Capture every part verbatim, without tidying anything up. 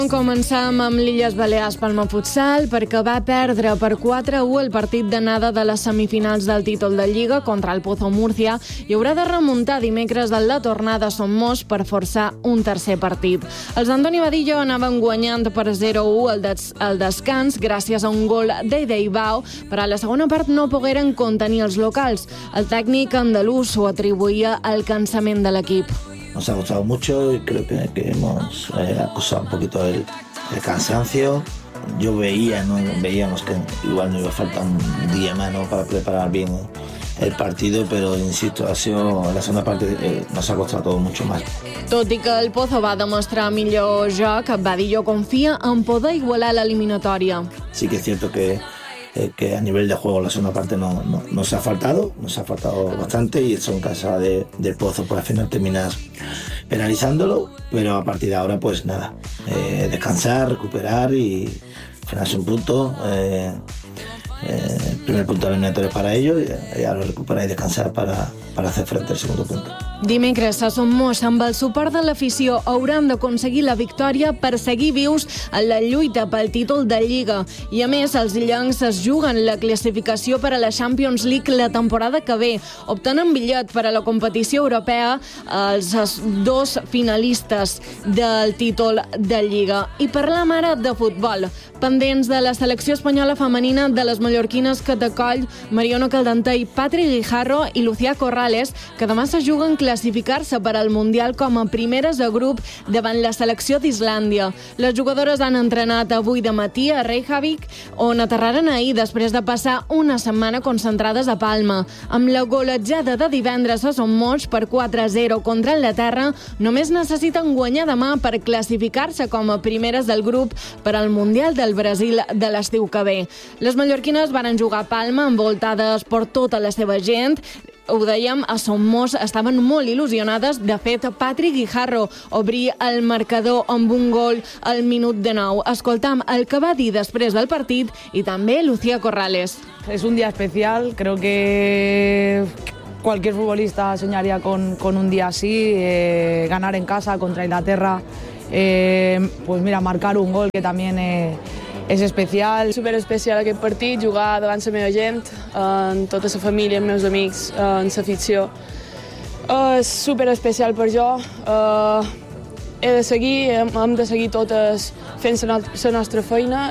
Començam amb l'Illes Balears Palma Futsal perquè va perdre per quatre a u el partit d'anada de les semifinals del títol de Lliga contra el Pozo Múrcia i haurà de remuntar dimecres de la tornada a Somos per forçar un tercer partit. Els d'Antoni Badillo anaven guanyant per zero a u al, des al descans gràcies a un gol d'Eideibao, però a la segona part no pogueren contenir els locals. El tècnic andalús ho atribuïa al cansament de l'equip. Nos ha gustado mucho y creo que, que hemos eh, acusado un poquito el, el cansancio. Yo veía, ¿no? veíamos que igual nos iba a faltar un día más, ¿no? para preparar bien el partido, pero insisto, ha sido la segunda parte eh, nos ha costado todo mucho más. Tot i que el Pozo va demostrar millor joc, Badillo confia en poder igualar l'eliminatòria. Sí que es cierto que Eh, que a nivel de juego la segunda parte no, no, nos ha faltado, nos ha faltado bastante y eso en casa de, del Pozo pues al final terminas penalizándolo, pero a partir de ahora pues nada, eh, descansar, recuperar y ganarse un punto, eh, eh, el primer punto eliminatorio para ellos y, y ahora recuperar y descansar para, para hacer frente al segundo punto. Dimecres a Somos, amb el suport de l'afició, hauran d'aconseguir la victòria per seguir vius en la lluita pel títol de Lliga. I a més, els illencs es juguen la classificació per a la Champions League la temporada que ve. Opten en bitllet per a la competició europea els dos finalistes del títol de Lliga. I parlem ara de futbol. Pendents de la selecció espanyola femenina de les mallorquines que t'acoll Mariano Caldentey i Patri Guijarro i Lucía Corrales, que demà se juguen classificar-se per al Mundial com a primeres de grup davant la selecció d'Islàndia. Les jugadores han entrenat avui de matí a Reykjavik, on aterraren ahir després de passar una setmana concentrades a Palma. Amb la golejada de divendres a Somos per quatre a zero contra Anglaterra, només necessiten guanyar demà per classificar-se com a primeres del grup per al Mundial del Brasil de l'estiu que ve. Les mallorquines van jugar a Palma envoltades per tota la seva gent. Ho dèiem, a Somos estaven molt il·lusionades. De fet, Patri Guijarro obrí el marcador amb un gol al minut de nou. Escoltam el que va dir després del partit i també Lucía Corrales. Es un día especial, creo que cualquier futbolista soñaría con, con un día así, eh, ganar en casa contra Inglaterra, eh, pues mira, marcar un gol que también eh, és especial. Super especial aquest partit, jugar davant la meva gent, amb tota la família, els meus amics, amb l'afició. És super especial per jo. He de seguir, hem de seguir totes fent la nostra feina.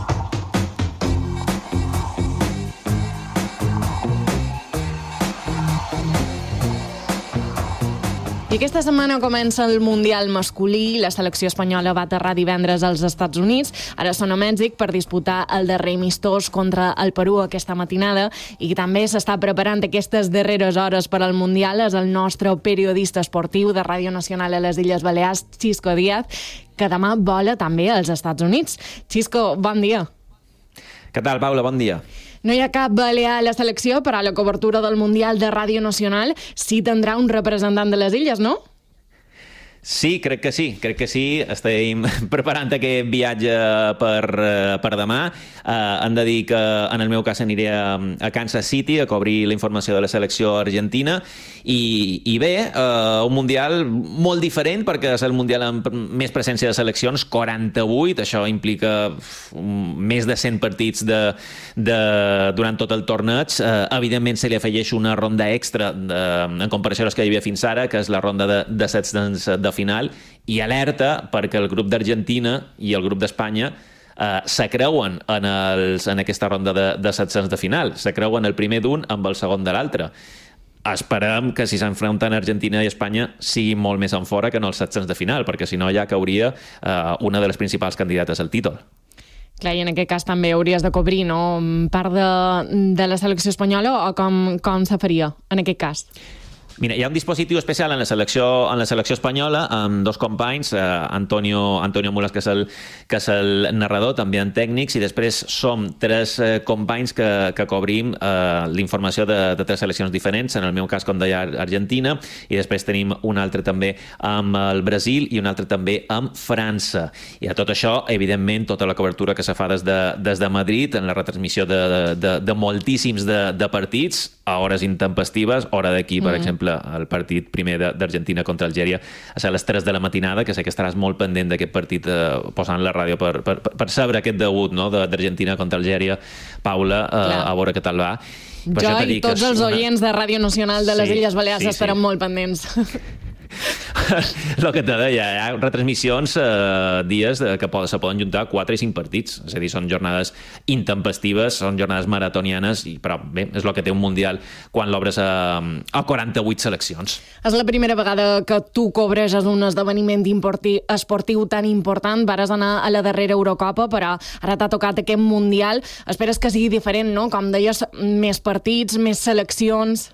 I aquesta setmana comença el Mundial masculí. La selecció espanyola va aterrar divendres als Estats Units. Ara són a Mèxic per disputar el darrer amistós contra el Perú aquesta matinada i també s'està preparant aquestes darreres hores per al Mundial. És el nostre periodista esportiu de Ràdio Nacional a les Illes Balears, Xisco Díaz, que demà vola també als Estats Units. Xisco, bon dia. Què tal, Paula? Bon dia. No hi ha cap balear a la selecció, però a la cobertura del Mundial de Ràdio Nacional sí tindrà un representant de les illes, no? Sí, crec que sí, crec que sí. Estem preparant aquest viatge per, per demà. Uh, hem de dir que en el meu cas aniré a, a Kansas City a cobrir la informació de la selecció argentina i, i bé, uh, un Mundial molt diferent perquè és el Mundial amb més presència de seleccions, quaranta-vuit, això implica més de cent partits de, de, durant tot el torneig. Uh, evidentment se li afegeix una ronda extra de, en comparació a les que hi havia fins ara, que és la ronda de, de sets de final, i alerta perquè el grup d'Argentina i el grup d'Espanya eh, se creuen en, els, en aquesta ronda de, de setzents de final, se creuen el primer d'un amb el segon de l'altre. Esperem que si s'enfronten Argentina i Espanya sigui molt més en fora que en els setzents de final, perquè si no ja cauria eh, una de les principals candidates al títol. Clar, i en aquest cas també hauries de cobrir, no?, part de, de la selecció espanyola, o com, com se faria en aquest cas? Mira, hi ha un dispositiu especial en la selecció, en la selecció espanyola amb dos companys, eh, Antonio, Antonio Mulas, que és, el, que és el narrador, també en tècnics, i després som tres eh, companys que, que cobrim eh, l'informació de, de tres seleccions diferents, en el meu cas, com deia, Argentina, i després tenim un altre també amb el Brasil i un altre també amb França. I a tot això, evidentment, tota la cobertura que se fa des de, des de Madrid, en la retransmissió de, de, de moltíssims de, de partits, a hores intempestives, hora d'aquí, per mm. exemple, impossible el partit primer d'Argentina contra Algèria a ser a les tres de la matinada, que sé que estaràs molt pendent d'aquest partit eh, posant la ràdio per, per, per saber aquest debut, no?, d'Argentina contra Algèria. Paula, eh, a veure què tal va. Per jo i tots els una... oients de Ràdio Nacional de les sí, Illes Balears sí, estaran sí. molt pendents. El que te deia, hi ha retransmissions eh, dies de, que poden, se poden juntar quatre i cinc partits, és a dir, són jornades intempestives, són jornades maratonianes, i, però bé, és el que té un Mundial quan l'obres a, a quaranta-vuit seleccions. És la primera vegada que tu cobreges un esdeveniment esportiu tan important. Vares anar a la darrera Eurocopa, però ara t'ha tocat aquest Mundial. Esperes que sigui diferent, no? Com deies, més partits, més seleccions...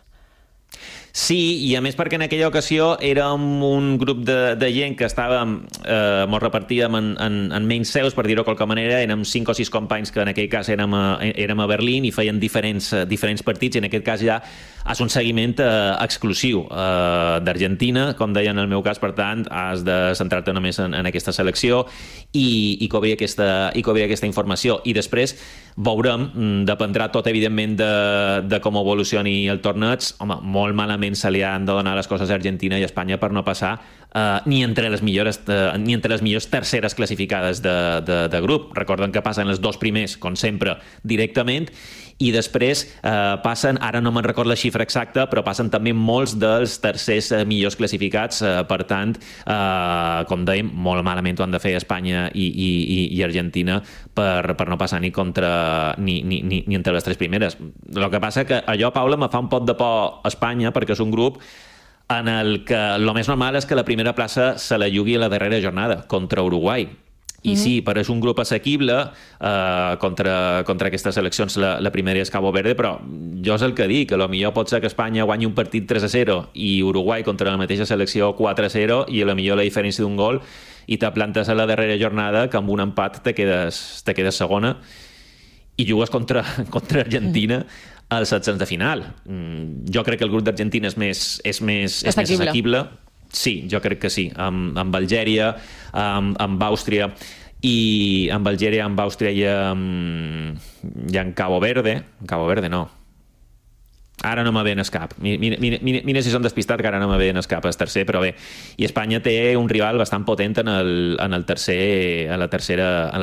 Sí, i a més perquè en aquella ocasió érem un grup de, de gent que estàvem, eh, mos repartíem en, en, en menys seus, per dir-ho de qualque manera, érem cinc o sis companys que en aquell cas érem a, érem a Berlín i feien diferents, diferents partits, i en aquest cas ja és un seguiment eh, exclusiu eh, d'Argentina, com deia en el meu cas, per tant, has de centrar-te només en, en aquesta selecció i, i, cobrir aquesta, i cobrir aquesta informació. I després veurem, dependrà tot, evidentment, de, de com evolucioni el torneig. Home, molt malament se li han de donar les coses a Argentina i a Espanya per no passar uh, ni, entre les millors, uh, ni entre les millors terceres classificades de, de, de grup. Recorden que passen els dos primers, com sempre, directament, i després eh, passen, ara no me'n recordo la xifra exacta, però passen també molts dels tercers eh, millors classificats, eh, per tant, eh, com dèiem, molt malament ho han de fer Espanya i, i, i Argentina per, per no passar ni contra ni, ni, ni, ni entre les tres primeres. El que passa que allò, Paula, me fa un pot de por a Espanya, perquè és un grup en el que el més normal és que la primera plaça se la jugui a la darrera jornada contra Uruguai. I sí, però és un grup assequible eh, contra, contra aquestes seleccions. La, la primera és Cabo Verde, però jo és el que dic, que potser pot ser que Espanya guanyi un partit tres a zero i Uruguai contra la mateixa selecció quatre a zero, i a la millor la diferència d'un gol, i te plantes a la darrera jornada que amb un empat te quedes, te quedes segona i jugues contra, contra Argentina als setzents de final. Jo crec que el grup d'Argentina és més, és més, és més assequible. Sí, jo crec que sí, amb, amb Algèria, amb, amb Àustria, i amb Algèria, amb Àustria i amb, i amb Cabo Verde. Cabo Verde no. Ara no me ve en escap. Mira, mira, mira, mira si són despistat, que ara no me ve en escap el tercer, però bé. I Espanya té un rival bastant potent en el, en el tercer, en la tercera, en la